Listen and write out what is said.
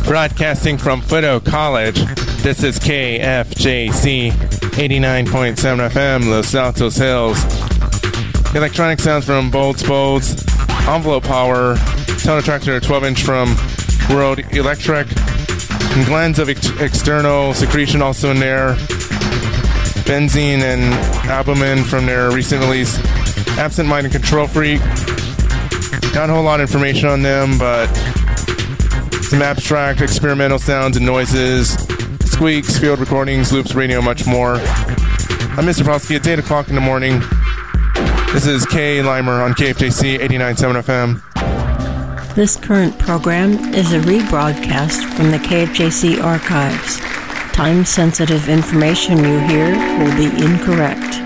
Broadcasting from Foote College, this is KFJC 89.7 FM, Los Altos Hills. Electronic sounds from Bolts, Envelope Power, Tone Attractor 12-inch from World Electric, and Glands of External Secretion also in there. Benzene and Albumin from their recent release. Absent Mind and Control Freak. Not a whole lot of information on them, but some abstract experimental sounds and noises, squeaks, field recordings, loops, radio, much more. I'm Mr. Polsky. It's 8 o'clock in the morning. This is Kay Limer on KFJC 89.7 FM. This current program is a rebroadcast from the KFJC archives. Time-sensitive information you hear will be incorrect.